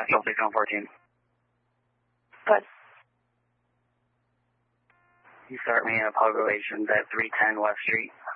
National 6114. Good. You start me in a Pogo Relations at 310 West Street.